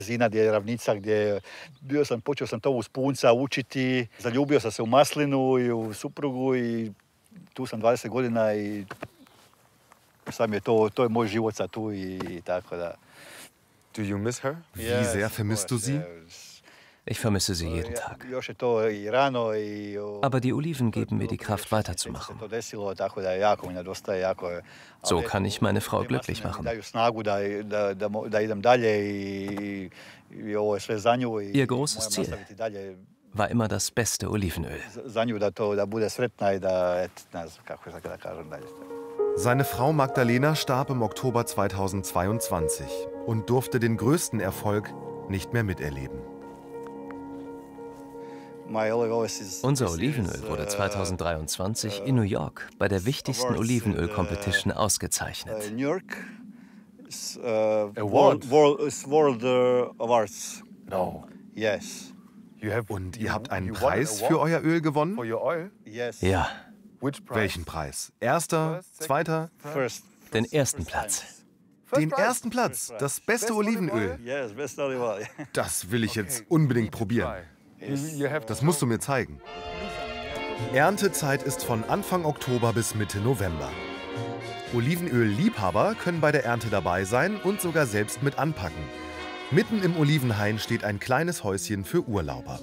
Zinad je ravnica gdje počeo sam to uz punca učiti. Zaljubio sam se u maslinu i u suprugu i tu sam 20 godina i sad mi je to je moj život sad tu i tako da. Do you miss her? Wie sehr vermisst du sie? Ich vermisse sie jeden Tag. Još je to i rano i Aber die Oliven geben mir die Kraft, weiterzumachen. to desilo, tako da jako mi nedostaje, jako. So kann ich meine Frau glücklich machen. Daju snagu da idem dalje i ovo je sve za nju. Ihr großes Ziel war immer das beste Olivenöl. Za nju da bude sretna i da, ne znam kako da kažem dalje. Seine Frau Magdalena starb im Oktober 2022 und durfte den größten Erfolg nicht mehr miterleben. Unser Olivenöl wurde 2023 in New York bei der wichtigsten Olivenöl-Competition ausgezeichnet. New York is World Awards. No. Yes. Und ihr habt einen Preis für euer Öl gewonnen? Yes. Ja, Welchen Preis? Erster, zweiter? First. den ersten Platz. Den ersten Platz, das beste Olivenöl. Yes, best olive oil. Das will ich jetzt unbedingt probieren. Das musst du mir zeigen. Erntezeit ist von Anfang Oktober bis Mitte November. Olivenöl-Liebhaber können bei der Ernte dabei sein und sogar selbst mit anpacken. Mitten im Olivenhain steht ein kleines Häuschen für Urlauber.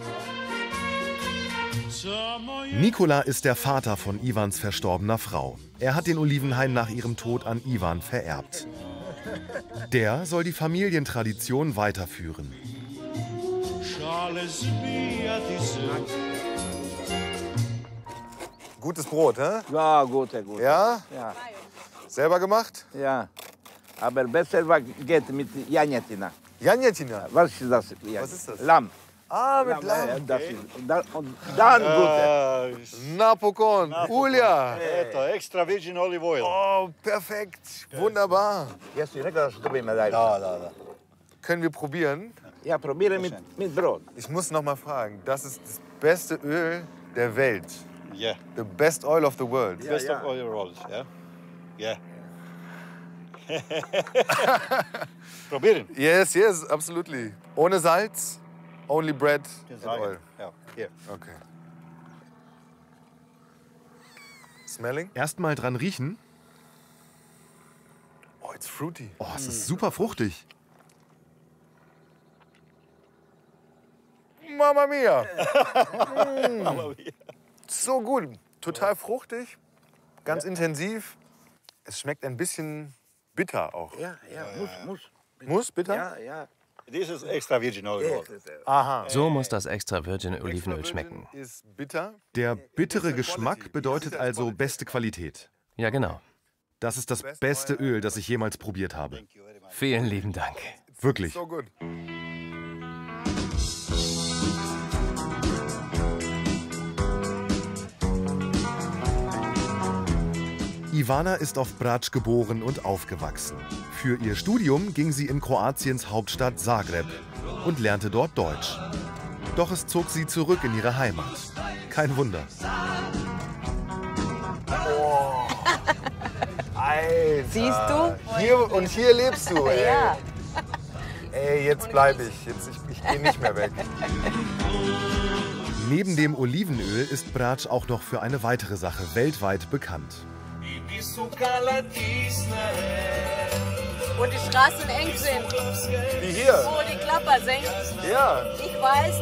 Nikola ist der Vater von Ivans verstorbener Frau. Er hat den Olivenhain nach ihrem Tod an Ivan vererbt. Der soll die Familientradition weiterführen. Gutes Brot, hä? Ja, gut. Ja? Ja. Selber gemacht? Ja. Aber besser geht mit Janjetina. Janjetina? Was ist das? Was ist das? Lamm. Ah, mit Lamm. Das ist, und dann gut. Napokon. Ulja. Eto, extra virgin olive oil. Oh, perfekt. Wunderbar. Jesi rekao da se to ima dalje? Da. Können wir probieren? Ja, probiere mit Brot. Ich muss noch mal fragen, das ist das beste Öl der Welt. Yeah. The best oil of the world. Best of olive oil, yeah? Yeah. Probieren. Yes, absolutely. Ohne Salz, only bread and oil. Ja, hier. Okay. Smelling? Erstmal dran riechen. Oh, it's fruity. Oh, es ist super fruchtig. Mamma mia. So gut. Total fruchtig, ganz intensiv. Es schmeckt ein bisschen bitter auch. Ja, muss. Muss, bitter? Ja. This is extra virgin olive oil. Aha. So muss das extra Virgin Olivenöl schmecken. Ist bitter. Der bittere Geschmack bedeutet also beste Qualität. Ja, genau. Das ist das beste Öl, das ich jemals probiert habe. Vielen lieben Dank. Wirklich. So gut. Ivana ist auf Brač geboren und aufgewachsen. Für ihr Studium ging sie in Kroatiens Hauptstadt Zagreb und lernte dort Deutsch. Doch es zog sie zurück in ihre Heimat. Kein Wunder. Oh. Alter. Siehst du? Hier lebst du, ey. Ja. Ey, jetzt bleibe ich. Ich gehe nicht mehr weg. Neben dem Olivenöl ist Brač auch noch für eine weitere Sache weltweit bekannt. Wo die Straßen eng sind, Wie hier. wo die Klapper sind. Ja. Ich weiß,